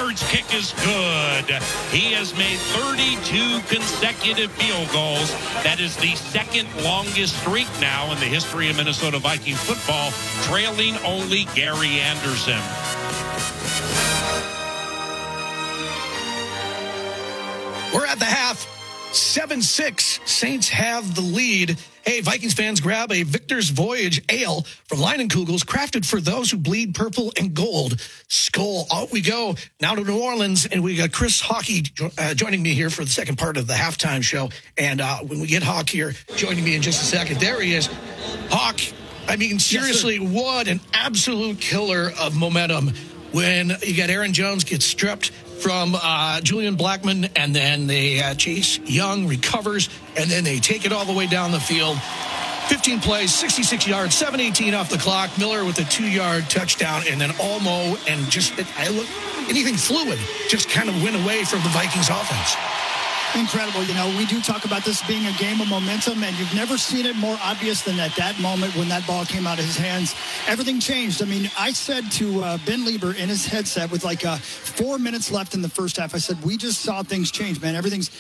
Edwards' kick is good. He has made 32 consecutive field goals. That is the second longest streak now in the history of Minnesota Vikings football, trailing only Gary Anderson. We're at the half. 7-6. Saints have the lead. Hey, Vikings fans, grab a Victor's Voyage Ale from Leinenkugel's, crafted for those who bleed purple and gold. Skol. Out we go. Now to New Orleans, and we got Chris Hockey joining me here for the second part of the halftime show. And when we get Hawk here, joining me in just a second, there he is. Hawk, I mean, seriously, yes, what an absolute killer of momentum when you got Aaron Jones get stripped from Julian Blackmon, and then they Chase Young recovers, and then they take it all the way down the field. 15 plays, 66 yards, 7:18 off the clock. Miller with a 2-yard touchdown, and then Olmo, and just anything fluid just kind of went away from the Vikings offense. Incredible. You know, we do talk about this being a game of momentum, and you've never seen it more obvious than at that moment when that ball came out of his hands. Everything changed. I mean, I said to Ben Lieber in his headset with 4 minutes left in the first half, I said, we just saw things change, man. Things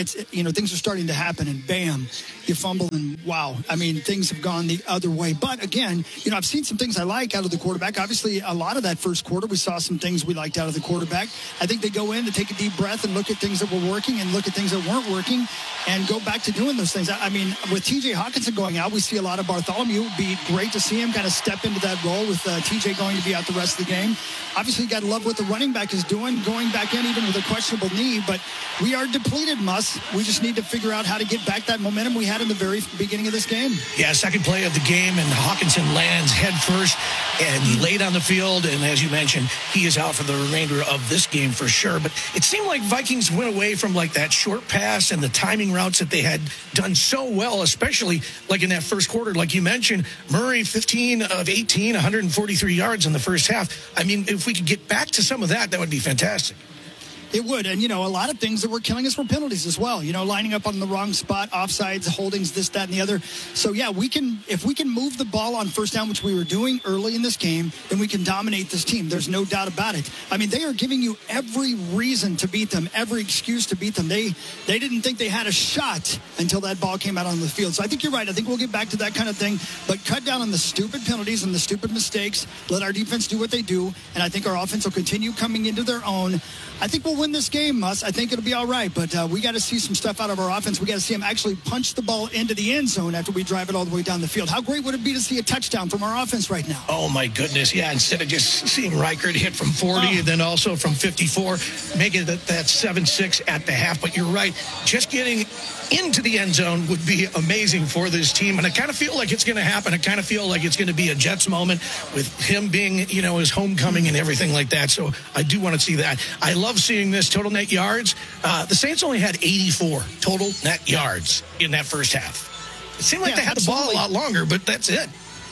are starting to happen, and bam, you fumble, and wow. I mean, things have gone the other way. But again, you know, I've seen some things I like out of the quarterback. Obviously, a lot of that first quarter, we saw some things we liked out of the quarterback. I think they go in to take a deep breath and look at things that were working and look at things that weren't working and go back to doing those things. I mean, with TJ Hawkinson going out, we see a lot of Bartholomew. It would be great to see him kind of step into that role with TJ going to be out the rest of the game. Obviously, you got to love what the running back is doing, going back in even with a questionable knee, but we are depleted, Muss. We just need to figure out how to get back that momentum we had in the very beginning of this game. Yeah, second play of the game, and Hawkinson lands head first, and he laid on the field, and as you mentioned, he is out for the remainder of this game for sure. But it seemed like Vikings went away from that short pass and the timing routes that they had done so well, especially in that first quarter. Like you mentioned, Murray, 15 of 18, 143 yards in the first half. I mean, if we could get back to some of that, that would be fantastic. It would. And, you know, a lot of things that were killing us were penalties as well. You know, lining up on the wrong spot, offsides, holdings, this, that, and the other. So, yeah, if we can move the ball on first down, which we were doing early in this game, then we can dominate this team. There's no doubt about it. I mean, they are giving you every reason to beat them, every excuse to beat them. They didn't think they had a shot until that ball came out on the field. So I think you're right. I think we'll get back to that kind of thing. But cut down on the stupid penalties and the stupid mistakes. Let our defense do what they do. And I think our offense will continue coming into their own. I think we'll win this game, Muss. I think it'll be all right, but we got to see some stuff out of our offense. We got to see them actually punch the ball into the end zone after we drive it all the way down the field. How great would it be to see a touchdown from our offense right now? Oh, my goodness. Yeah, instead of just seeing Reichert hit from 40 and then also from 54, making that 7-6 at the half. But you're right. Just getting into the end zone would be amazing for this team. And I kind of feel like it's going to happen. I kind of feel like it's going to be a Jets moment with him being, you know, his homecoming and everything like that. So I do want to see that. I love seeing this total net yards. The Saints only had 84 total net yards in that first half. It seemed like they had the ball a lot longer, but that's it.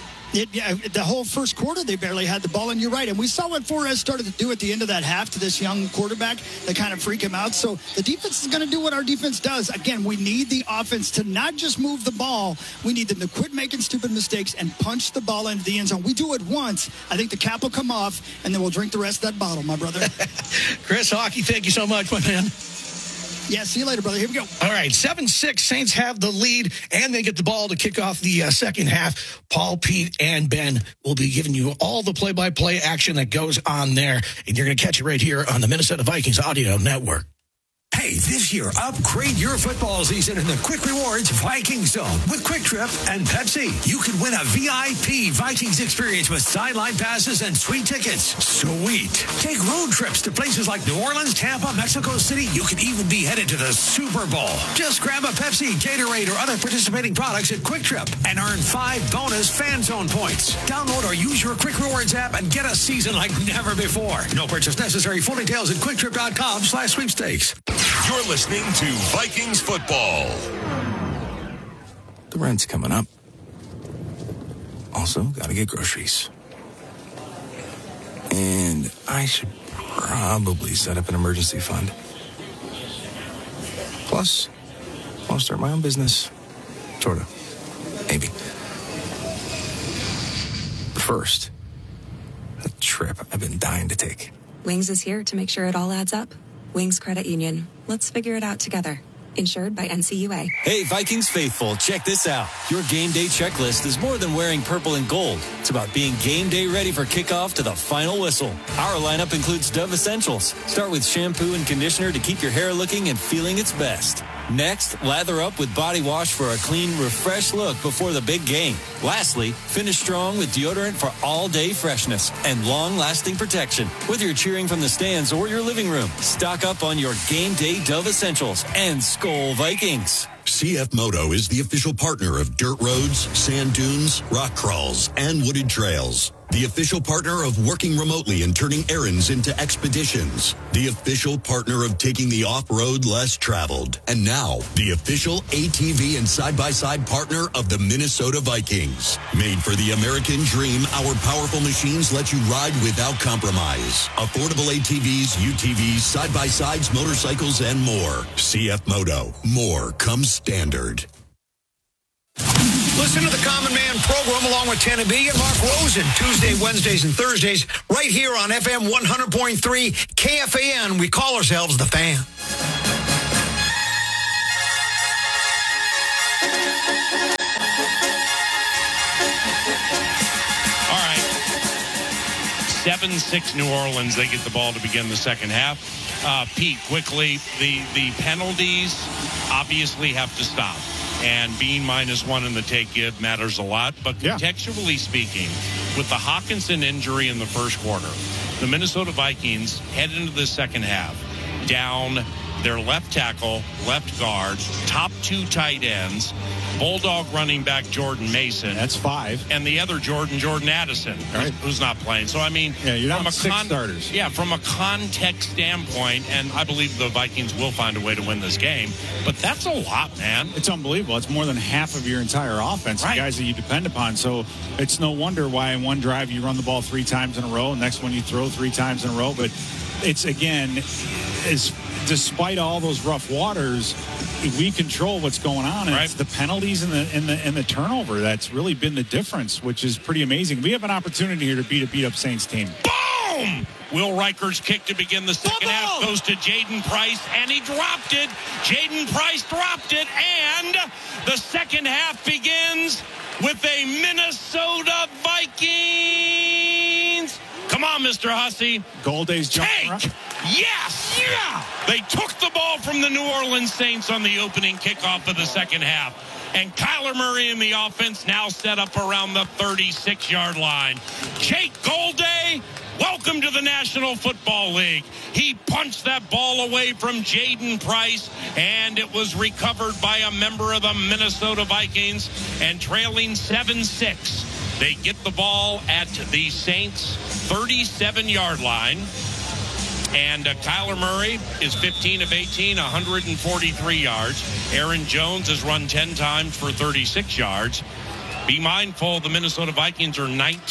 The whole first quarter, they barely had the ball, and you're right. And we saw what Flores started to do at the end of that half to this young quarterback that kind of freak him out. So the defense is going to do what our defense does. Again, we need the offense to not just move the ball. We need them to quit making stupid mistakes and punch the ball into the end zone. We do it once. I think the cap will come off, and then we'll drink the rest of that bottle, my brother. Chris Hockey, thank you so much, my man. Yeah, see you later, brother. Here we go. All right, 7-6. Saints have the lead, and they get the ball to kick off the second half. Paul, Pete, and Ben will be giving you all the play-by-play action that goes on there, and you're going to catch it right here on the Minnesota Vikings Audio Network. Hey, this year, upgrade your football season in the Quick Rewards Vikings Zone with Quick Trip and Pepsi. You can win a VIP Vikings experience with sideline passes and sweet tickets. Sweet. Take road trips to places like New Orleans, Tampa, Mexico City. You could even be headed to the Super Bowl. Just grab a Pepsi, Gatorade, or other participating products at Quick Trip and earn 5 bonus Fan Zone points. Download or use your Quick Rewards app and get a season like never before. No purchase necessary. Full details at quicktrip.com/sweepstakes. You're listening to Vikings football. The rent's coming up. Also, gotta get groceries. And I should probably set up an emergency fund. Plus, I'll start my own business. Sorta. Maybe. But first, a trip I've been dying to take. Wings is here to make sure it all adds up. Wings Credit Union. Let's figure it out together. Insured by NCUA. Hey, Vikings faithful, check this out. Your game day checklist is more than wearing purple and gold. It's about being game day ready for kickoff to the final whistle. Our lineup includes Dove Essentials. Start with shampoo and conditioner to keep your hair looking and feeling its best. Next, lather up with body wash for a clean, refreshed look before the big game. Lastly, finish strong with deodorant for all-day freshness and long-lasting protection. Whether you're cheering from the stands or your living room, stock up on your game day Dove Essentials and Skol Vikings. CF Moto is the official partner of dirt roads, sand dunes, rock crawls, and wooded trails. The official partner of working remotely and turning errands into expeditions. The official partner of taking the off-road less traveled. And now, the official ATV and side-by-side partner of the Minnesota Vikings. Made for the American dream, our powerful machines let you ride without compromise. Affordable ATVs, UTVs, side-by-sides, motorcycles, and more. CF Moto. More comes standard. Listen to the Common Man program along with Tanner B and Mark Rosen Tuesday, Wednesdays, and Thursdays right here on FM 100.3 KFAN. We call ourselves The Fan. All right. 7-6 New Orleans. They get the ball to begin the second half. Pete, quickly, the penalties obviously have to stop. And being -1 in the take give matters a lot. But contextually speaking, with the Hawkinson injury in the first quarter, the Minnesota Vikings head into the second half down their left tackle, left guard, top 2 tight ends, Bulldog running back Jordan Mason. That's 5. And the other Jordan Addison, who's not playing. So, I mean, you're not 6 starters. Yeah, from a context standpoint, and I believe the Vikings will find a way to win this game. But that's a lot, man. It's unbelievable. It's more than half of your entire offense, the guys that you depend upon. So it's no wonder why in one drive you run the ball 3 times in a row, and next one you throw 3 times in a row. But it's, again, despite all those rough waters, we control what's going on, and it's the penalties and the turnover that's really been the difference, which is pretty amazing. We have an opportunity here to beat a beat-up Saints team. Boom! Will Riker's kick to begin the second half goes to Jaden Price, and he dropped it. Jaden Price dropped it, and the second half begins with a Minnesota Vikings. Come on, Mr. Hussey. Golday's jumping. Yes! Yeah! They took the ball from the New Orleans Saints on the opening kickoff of the second half. And Kyler Murray in the offense now set up around the 36-yard line. Jake Golday, welcome to the National Football League. He punched that ball away from Jaden Price, and it was recovered by a member of the Minnesota Vikings, and trailing 7-6. They get the ball at the Saints' 37-yard line. And Kyler Murray is 15 of 18, 143 yards. Aaron Jones has run 10 times for 36 yards. Be mindful, the Minnesota Vikings are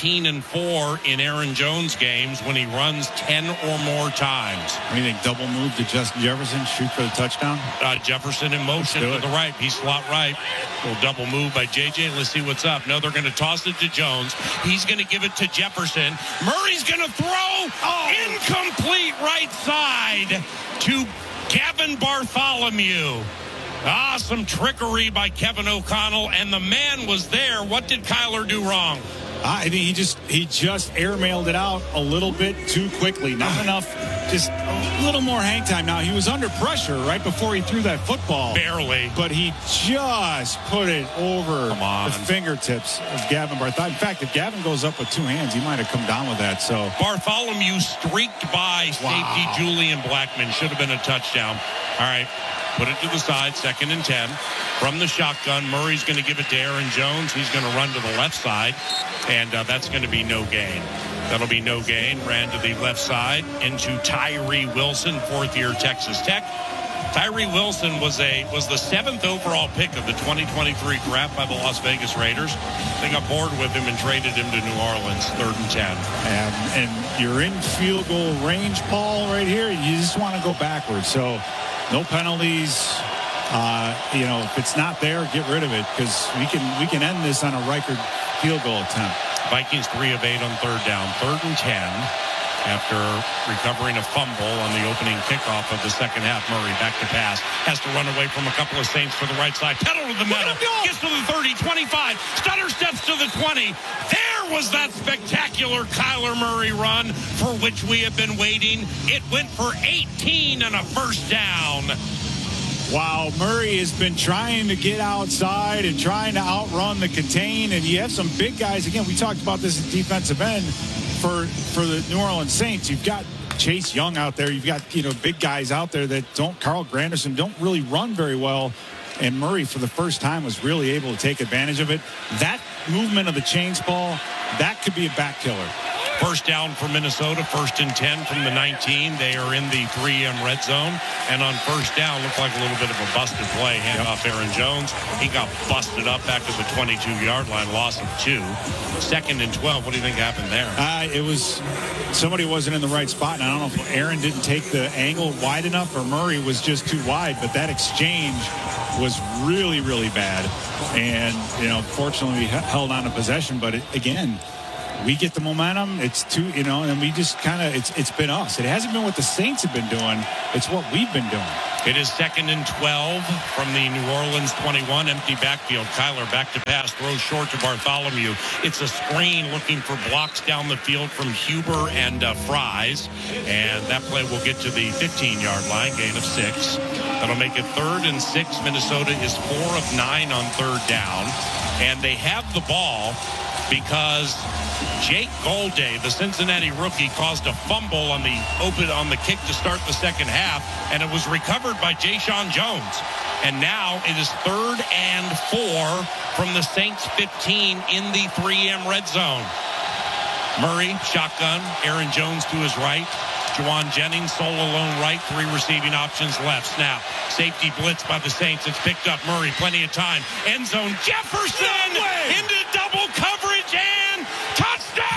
19-4 in Aaron Jones games when he runs 10 or more times. What do you think, double move to Justin Jefferson, shoot for the touchdown? Jefferson in motion to the right. He's slot right. Little double move by JJ. Let's see what's up. No, they're going to toss it to Jones. He's going to give it to Jefferson. Murray's going to throw incomplete right side to Gavin Bartholomew. Some trickery by Kevin O'Connell, and the man was there. What did Kyler do wrong? I think he just airmailed it out a little bit too quickly. Not enough, just a little more hang time. Now, he was under pressure right before he threw that football. Barely. But he just put it over the fingertips of Gavin Bartholomew. In fact, if Gavin goes up with 2 hands, he might have come down with that. So Bartholomew streaked by safety Julian Blackman. Should have been a touchdown. All right. Put it to the side, 2nd and 10. From the shotgun, Murray's going to give it to Aaron Jones. He's going to run to the left side, and that's going to be no gain. That'll be no gain. Ran to the left side into Tyree Wilson, 4th-year Texas Tech. Tyree Wilson was the 7th overall pick of the 2023 draft by the Las Vegas Raiders. They got bored with him and traded him to New Orleans, 3rd and 10. And you're in field goal range, Paul, right here. You just want to go backwards. So no penalties. If it's not there, get rid of it, because we can end this on a Riker field goal attempt. Vikings 3 of 8 on 3rd down. 3rd and 10 after recovering a fumble on the opening kickoff of the second half. Murray back to pass. Has to run away from a couple of Saints for the right side. Pedal to the middle. Gets to the 30, 25. Stutter steps to the 20. There was that spectacular Kyler Murray run for which we have been waiting. It went for 18 and a first down. Wow, Murray has been trying to get outside and trying to outrun the contain, and you have some big guys. Again, we talked about this at defensive end for the New Orleans Saints. You've got Chase Young out there. You've got, big guys out there that Carl Granderson don't really run very well. And Murray, for the first time, was really able to take advantage of it. That movement of the chains ball, that could be a back killer. First down for Minnesota, 1st and 10 from the 19. They are in the 3M red zone. And on first down, looked like a little bit of a busted play. Handoff Aaron Jones. He got busted up back to the 22-yard line, loss of 2. 2nd and 12. What do you think happened there? It was somebody wasn't in the right spot. And I don't know if Aaron didn't take the angle wide enough or Murray was just too wide. But that exchange was really, really bad. And, fortunately, we held on to possession. But again, we get the momentum. It's and we just it's been us. It hasn't been what the Saints have been doing. It's what we've been doing. It is 2nd and 12 from the New Orleans 21. Empty backfield. Kyler back to pass. Throws short to Bartholomew. It's a screen looking for blocks down the field from Huber and Fries. And that play will get to the 15-yard line. Gain of 6. That'll make it 3rd and 6. Minnesota is 4 of 9 on 3rd down. And they have the ball because Jake Golday, the Cincinnati rookie, caused a fumble on the kick to start the second half, and it was recovered by Jayshon Jones. And now it is 3rd and 4 from the Saints 15 in the 3M red zone. Murray, shotgun, Aaron Jones to his right. Juwan Jennings, solo alone right, 3 receiving options left. Snap. Safety blitz by the Saints. It's picked up. Murray, plenty of time. End zone. Jefferson into double coverage and touchdown!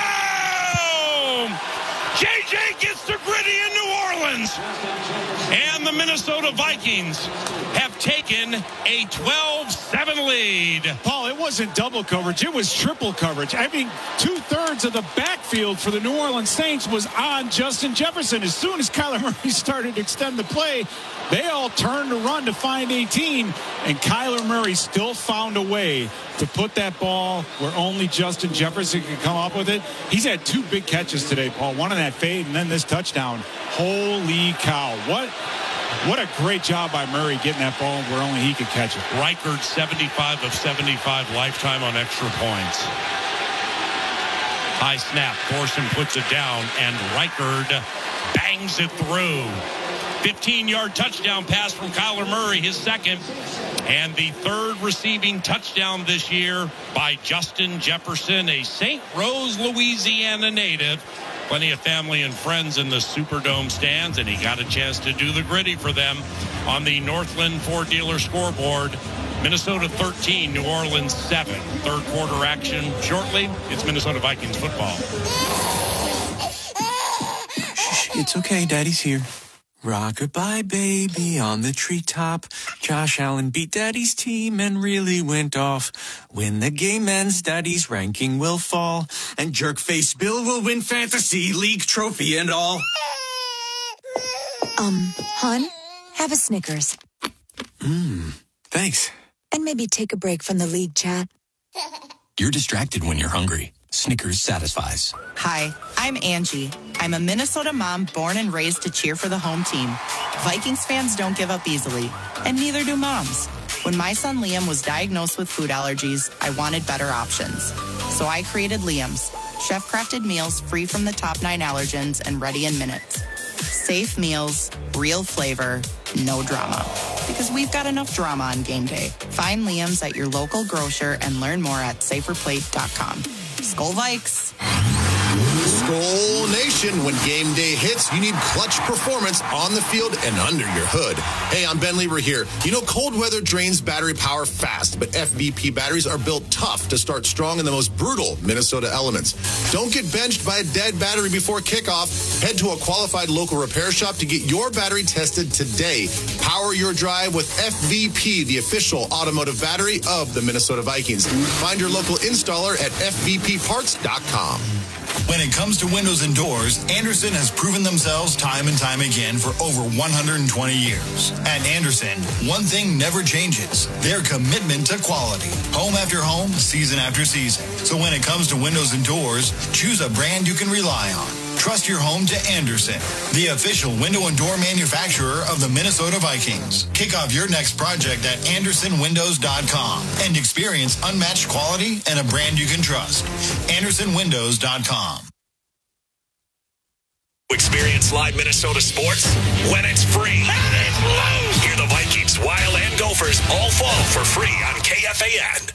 JJ gets to Gritty in New Orleans. And the Minnesota Vikings have taken a 12-7 lead. Paul, it wasn't double coverage. It was triple coverage. I mean, 2/3 of the backfield for the New Orleans Saints was on Justin Jefferson. As soon as Kyler Murray started to extend the play, they all turned to run to find 18, and Kyler Murray still found a way to put that ball where only Justin Jefferson could come up with it. He's had 2 big catches today, Paul. One on that fade and then this touchdown. Holy cow. What a great job by Murray getting that ball where only he could catch it. Reichard, 75 of 75 lifetime on extra points. High snap. Thorson puts it down, and Reichard bangs it through. 15-yard touchdown pass from Kyler Murray, his second, and the 3rd receiving touchdown this year by Justin Jefferson, a St. Rose, Louisiana native. Plenty of family and friends in the Superdome stands, and he got a chance to do the Gritty for them on the Northland Ford dealer scoreboard. Minnesota 13, New Orleans 7. 3rd quarter action shortly. It's Minnesota Vikings football. Shh, it's okay. Daddy's here. Rock-a-bye, baby, on the treetop. Josh Allen beat Daddy's team and really went off. When the game ends, Daddy's ranking will fall. And Jerkface Bill will win Fantasy League trophy and all. Hon, have a Snickers. Thanks. And maybe take a break from the league chat. You're distracted when you're hungry. Snickers satisfies. Hi, I'm Angie. I'm a Minnesota mom born and raised to cheer for the home team. Vikings fans don't give up easily, and neither do moms. When my son Liam was diagnosed with food allergies, I wanted better options. So I created Liam's, chef-crafted meals free from the top 9 allergens and ready in minutes. Safe meals, real flavor, no drama. Because we've got enough drama on game day. Find Liam's at your local grocer and learn more at saferplate.com. Skol Vikes! Skol Nation, when game day hits, you need clutch performance on the field and under your hood. Hey, I'm Ben Lieber here. You know, cold weather drains battery power fast, but FVP batteries are built tough to start strong in the most brutal Minnesota elements. Don't get benched by a dead battery before kickoff. Head to a qualified local repair shop to get your battery tested today. Power your drive with FVP, the official automotive battery of the Minnesota Vikings. Find your local installer at fvpparts.com. When it comes to windows and doors, Anderson has proven themselves time and time again for over 120 years. At Anderson, one thing never changes: their commitment to quality. Home after home, season after season. So when it comes to windows and doors, choose a brand you can rely on. Trust your home to Anderson, the official window and door manufacturer of the Minnesota Vikings. Kick off your next project at AndersonWindows.com and experience unmatched quality and a brand you can trust. AndersonWindows.com. Experience live Minnesota sports when it's free. Hear the Vikings, Wild, and Gophers all fall for free on KFAN.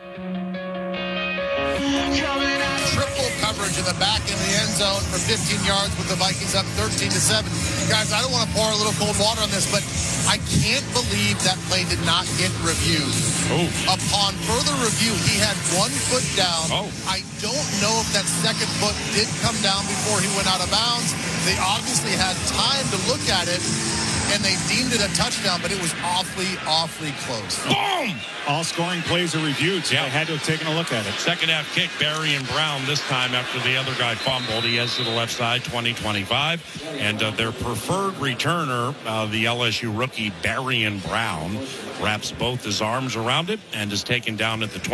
Triple coverage in the back in the end zone for 15 yards with the Vikings up 13-7. Guys, I don't want to pour a little cold water on this, but I can't believe that play did not get reviewed. Upon further review, he had 1 foot down. I don't know if that second foot did come down before he went out of bounds. They obviously had time to look at it, and they deemed it a touchdown, but it was awfully close. Boom! All scoring plays are reviewed, so they had to have taken a look at it. Second half kick, Barry and Brown this time after the other guy fumbled. He heads to the left side, 20-25. And their preferred returner, the LSU rookie, Barry and Brown, wraps both his arms around it and is taken down at the 20.